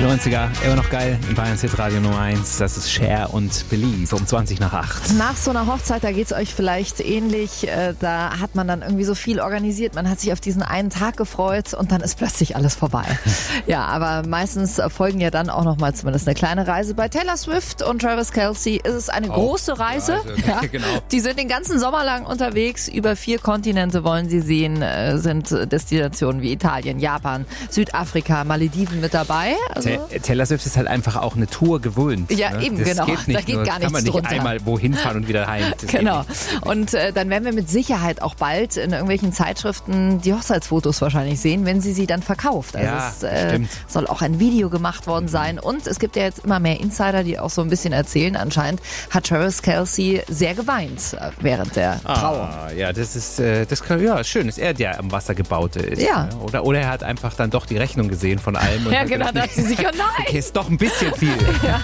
Die 90er, immer noch geil, in Bayerns Hitradio Nummer 1. Das ist Cher und Believe um 20:08. Nach so einer Hochzeit, da geht's euch vielleicht ähnlich. Da hat man dann irgendwie so viel organisiert. Man hat sich auf diesen einen Tag gefreut und dann ist plötzlich alles vorbei. Ja, aber meistens folgen ja dann auch noch mal zumindest eine kleine Reise. Bei Taylor Swift und Travis Kelce ist es eine große Reise. Ja, genau. Die sind den ganzen Sommer lang unterwegs. Über 4 Kontinente wollen sie sehen. Sind Destinationen wie Italien, Japan, Südafrika, Malediven mit dabei. Also Taylor Swift ist halt einfach auch eine Tour gewöhnt. Ja, ne? eben, Das genau. Geht nicht Da geht nur, gar kann man nichts nicht drunter. einmal wohin fahren und wieder heim. Das Genau. geht nicht. Und dann werden wir mit Sicherheit auch bald in irgendwelchen Zeitschriften die Hochzeitsfotos wahrscheinlich sehen, wenn sie dann verkauft. Also Ja, es stimmt. soll auch ein Video gemacht worden sein. Und es gibt ja jetzt immer mehr Insider, die auch so ein bisschen erzählen. Anscheinend hat Travis Kelce sehr geweint während der Trauung. Ja, das ist schön, ist er der am Wasser gebaute ist. Ja. Ne? Oder er hat einfach dann doch die Rechnung gesehen von allem. Und Ja, hat genau, gedacht, da hat sie sich, ja nein! okay, ist doch ein bisschen viel.